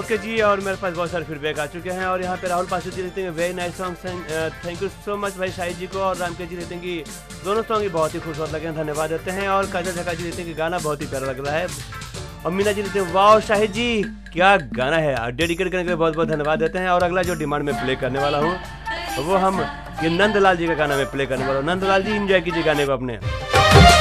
Okay जी, और मेरे पास बहुत सारे फीडबैक आ चुके हैं। और यहाँ पे राहुल पासी जी लिखते हैं very nice song, thank you so much भाई शाहिद जी को। और रामकेश जी लिखते हैं कि दोनों सॉन्ग ही बहुत ही खूबसूरत लगे हैं, धन्यवाद देते हैं। और काजल झक्का जी लिखते हैं कि गाना बहुत ही प्यारा लग रहा है। और मीना जी लिखते हैं वाह शाहिद जी क्या गाना है, डेडिकेट करने के लिए बहुत बहुत धन्यवाद देते हैं। और अगला जो डिमांड में प्ले करने वाला हूँ वो हम ये नंदलाल जी का गाना में प्ले करने वाला हूँ। नंदलाल जी एंजॉय कीजिए गाने को अपने।